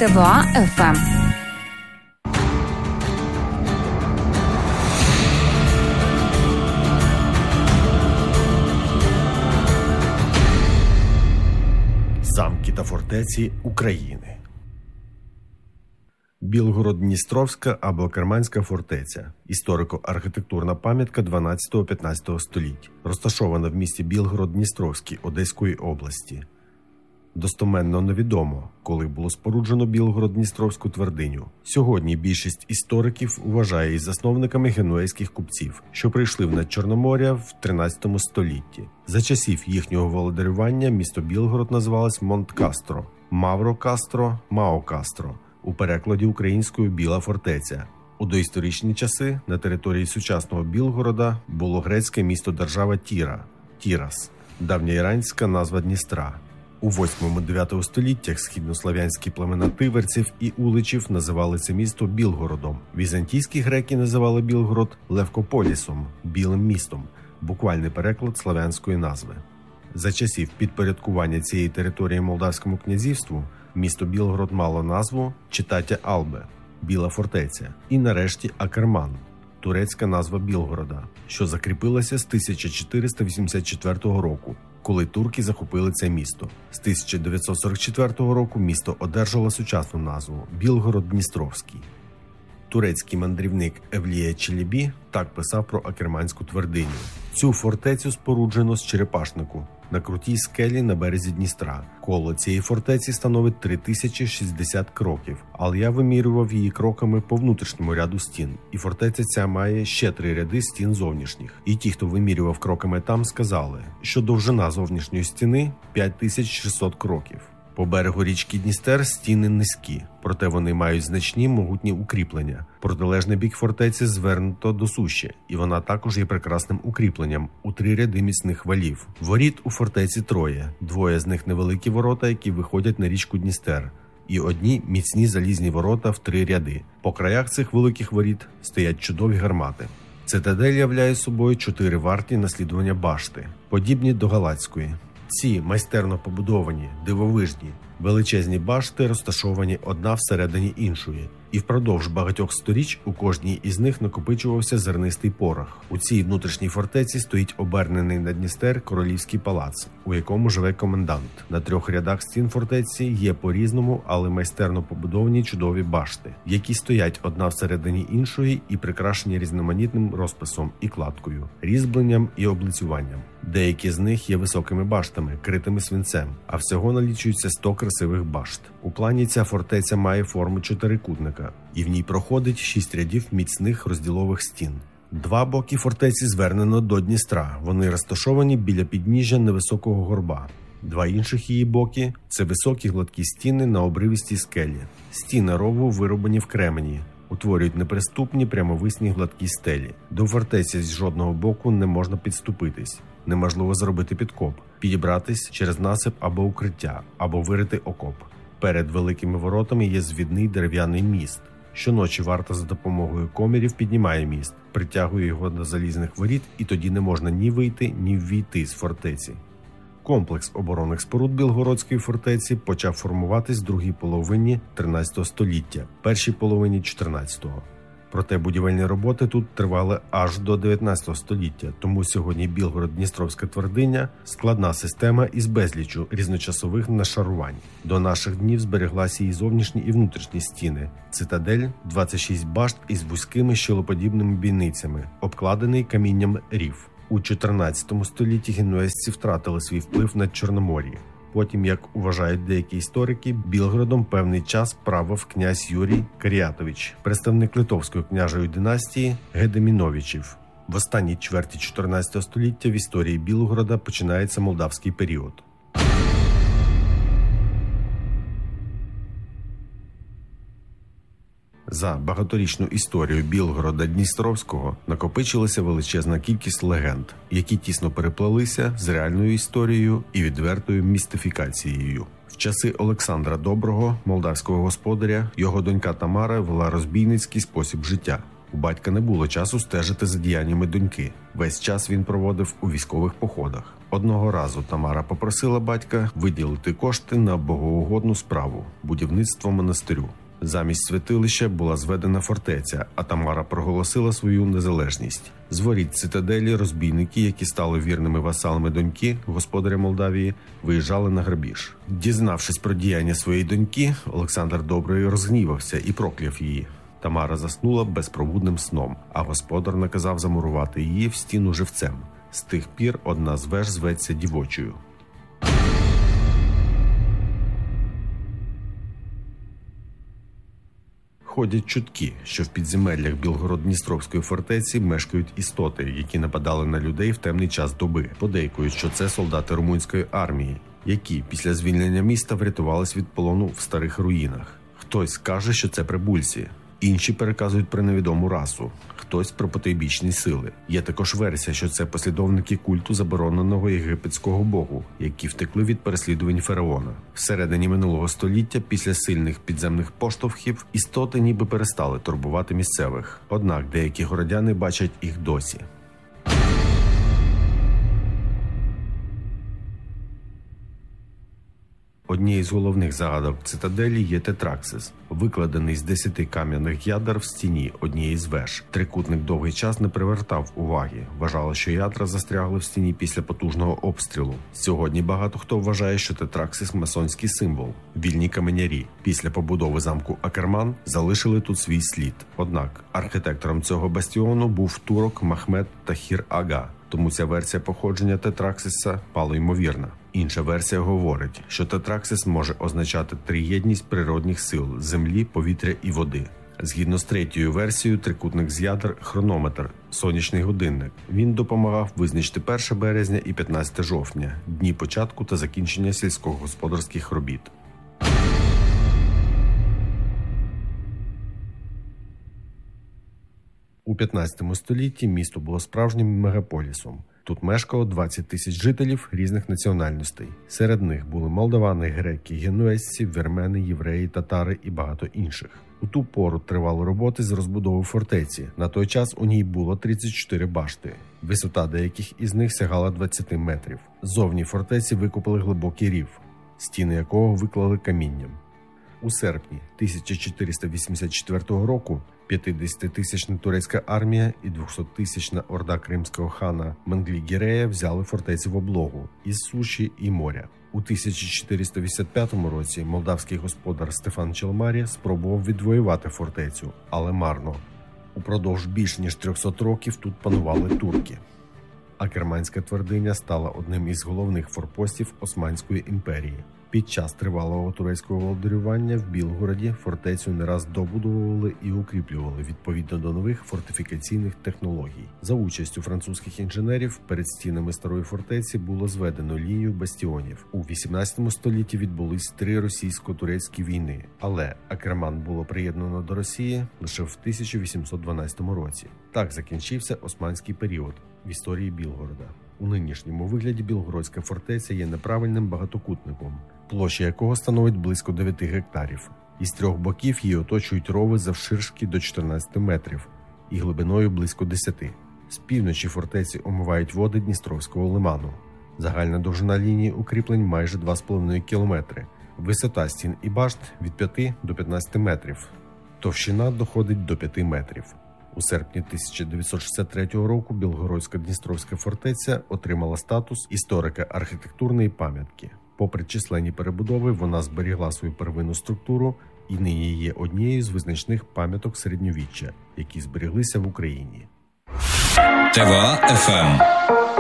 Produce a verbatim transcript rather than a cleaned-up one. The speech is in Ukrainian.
ТВА еф ем. Замки та фортеці України. Білгород-Дністровська або Керманська фортеця – історико-архітектурна пам'ятка дванадцятого-п'ятнадцятого століть, розташована в місті Білгород-Дністровський Одеської області. Достоменно невідомо, коли було споруджено Білгород-Дністровську твердиню. Сьогодні більшість істориків вважає її засновниками генуезьких купців, що прийшли в Надчорномор'я в тринадцятому столітті. За часів їхнього володарювання місто Білгород називалось Монт-Кастро, Мавро-Кастро, Мао-Кастро, у перекладі українською «Біла фортеця». У доісторичні часи на території сучасного Білгорода було грецьке місто-держава Тіра, Тірас, давня іранська назва Дністра. У восьмому-дев'ятому століттях східнослов'янські племена тиверців і уличів називали це місто Білгородом. Візантійські греки називали Білгород Левкополісом, білим містом, буквальний переклад славянської назви. За часів підпорядкування цієї території Молдавському князівству місто Білгород мало назву Читатя Албе, Біла фортеця, і нарешті Акерман, турецька назва Білгорода, що закріпилася з тисяча чотириста вісімдесят четвертого року, коли турки захопили це місто. З тисяча дев'ятсот сорок четвертого року місто одержало сучасну назву – Білгород-Дністровський. Турецький мандрівник Евлія Челебі так писав про Акерманську твердиню. Цю фортецю споруджено з черепашнику на крутій скелі на березі Дністра. Коло цієї фортеці становить три тисячі шістдесят кроків, але я вимірював її кроками по внутрішньому ряду стін. І фортеця ця має ще три ряди стін зовнішніх. І ті, хто вимірював кроками там, сказали, що довжина зовнішньої стіни – п'ять тисяч шістсот кроків. По берегу річки Дністер стіни низькі, проте вони мають значні могутні укріплення. Протилежний бік фортеці звернуто до суші, і вона також є прекрасним укріпленням у три ряди міцних валів. Воріт у фортеці троє, двоє з них невеликі ворота, які виходять на річку Дністер, і одні міцні залізні ворота в три ряди. По краях цих великих воріт стоять чудові гармати. Цитадель являє собою чотири варті наслідування башти, подібні до Галацької. Ці майстерно побудовані, дивовижні, величезні башти розташовані одна всередині іншої, і впродовж багатьох сторіч у кожній із них накопичувався зернистий порох. У цій внутрішній фортеці стоїть обернений на Дністер королівський палац, у якому живе комендант. На трьох рядах стін фортеці є по-різному, але майстерно побудовані чудові башти, які стоять одна всередині іншої і прикрашені різноманітним розписом і кладкою, різьбленням і облицюванням. Деякі з них є високими баштами, критими свинцем, а всього налічується сто красивих башт. У плані ця фортеця має форму чотирикутника, і в ній проходить шість рядів міцних розділових стін. Два боки фортеці звернено до Дністра, вони розташовані біля підніжжя невисокого горба. Два інших її боки – це високі гладкі стіни на обривістій скелі. Стіни рову вирубані в кремені, утворюють неприступні прямовисні гладкі стелі. До фортеці з жодного боку не можна підступитись. Неможливо зробити підкоп, підібратись через насип або укриття, або вирити окоп. Перед великими воротами є звідний дерев'яний міст. Щоночі варта за допомогою комірів піднімає міст, притягує його до залізних воріт, і тоді не можна ні вийти, ні ввійти з фортеці. Комплекс оборонних споруд Білгородської фортеці почав формуватись в другій половині тринадцятого століття, першій половині чотирнадцятого. Проте будівельні роботи тут тривали аж до дев'ятнадцятого століття, тому сьогодні Білгород-Дністровська твердиня – складна система із безлічу різночасових нашарувань. До наших днів збереглася її зовнішні і внутрішні стіни. Цитадель – двадцять шість башт із вузькими щелеподібними бійницями, обкладений камінням рів. У чотирнадцятому столітті генуезці втратили свій вплив на Чорномор'ї. Потім, як вважають деякі історики, Білгородом певний час правив князь Юрій Каріатович, представник литовської княжої династії Гедеміновичів. В останній чверті чотирнадцятого століття в історії Білгорода починається молдавський період. За багаторічну історію Білгорода-Дністровського накопичилася величезна кількість легенд, які тісно переплелися з реальною історією і відвертою містифікацією. В часи Олександра Доброго, молдавського господаря, його донька Тамара вела розбійницький спосіб життя. У батька не було часу стежити за діяннями доньки. Весь час він проводив у військових походах. Одного разу Тамара попросила батька виділити кошти на богоугодну справу – будівництво монастирю. Замість святилища була зведена фортеця, а Тамара проголосила свою незалежність. З воріт цитаделі розбійники, які стали вірними васалами доньки, господаря Молдавії, виїжджали на грабіж. Дізнавшись про діяння своєї доньки, Олександр Добрий розгнівався і прокляв її. Тамара заснула безпробудним сном, а господар наказав замурувати її в стіну живцем. З тих пір одна з веж зветься Дівочою. Ходять чутки, що в підземеллях Білгород-Дністровської фортеці мешкають істоти, які нападали на людей в темний час доби. Подейкують, що це солдати румунської армії, які після звільнення міста врятувались від полону в старих руїнах. Хтось каже, що це прибульці. Інші переказують про невідому расу, хтось про потойбічні сили. Є також версія, що це послідовники культу забороненого єгипетського богу, які втекли від переслідувань фараона. Всередині минулого століття, після сильних підземних поштовхів, істоти ніби перестали турбувати місцевих. Однак деякі городяни бачать їх досі. Однією з головних загадок цитаделі є тетраксис, викладений з десяти кам'яних ядер в стіні однієї з веж. Трикутник довгий час не привертав уваги. Вважали, що ядра застрягли в стіні після потужного обстрілу. Сьогодні багато хто вважає, що тетраксис – масонський символ. Вільні каменярі після побудови замку Акерман залишили тут свій слід. Однак архітектором цього бастіону був турок Махмед Тахір Ага. Тому ця версія походження тетраксиса малоймовірна. Інша версія говорить, що тетраксис може означати триєдність природних сил – землі, повітря і води. Згідно з третьою версією, трикутник з ядер – хронометр, сонячний годинник. Він допомагав визначити перше березня і п'ятнадцяте жовтня – дні початку та закінчення сільськогосподарських робіт. У п'ятнадцятому столітті місто було справжнім мегаполісом. Тут мешкало двадцять тисяч жителів різних національностей. Серед них були молдавани, греки, генуезці, вірмени, євреї, татари і багато інших. У ту пору тривали роботи з розбудови фортеці. На той час у ній було тридцять чотири башти. Висота деяких із них сягала двадцять метрів. Ззовні фортеці викопали глибокий рів, стіни якого виклали камінням. У серпні тисяча чотириста вісімдесят четвертого року п'ятдесятитисячна турецька армія і двохсоттисячна орда кримського хана Менглі-Гірея взяли фортецю в облогу із суші і моря. У тисяча чотириста вісімдесят п'ятому році молдавський господар Стефан Челмарі спробував відвоювати фортецю, але марно. Упродовж більш ніж трьохсот років тут панували турки. Акерманська твердиня стала одним із головних форпостів Османської імперії. Під час тривалого турецького володарювання в Білгороді фортецю не раз добудовували і укріплювали відповідно до нових фортифікаційних технологій. За участю французьких інженерів перед стінами старої фортеці було зведено лінію бастіонів. У вісімнадцятому столітті відбулись три російсько-турецькі війни, але Акерман було приєднано до Росії лише в тисяча вісімсот дванадцятому році. Так закінчився османський період в історії Білгорода. У нинішньому вигляді Білгородська фортеця є неправильним багатокутником, площа якого становить близько дев'яти гектарів. Із трьох боків її оточують рови завширшки до чотирнадцяти метрів і глибиною близько десяти. З півночі фортеці омивають води Дністровського лиману. Загальна довжина лінії укріплень майже два з половиною кілометри. Висота стін і башт від п'яти до п'ятнадцяти метрів. Товщина доходить до п'яти метрів. У серпні тисяча дев'ятсот шістдесят третього року Білгородська Дністровська фортеця отримала статус історико-архітектурної пам'ятки. Попри численні перебудови, вона зберігла свою первинну структуру і нині є однією з визначних пам'яток середньовіччя, які збереглися в Україні. ТВА еф ем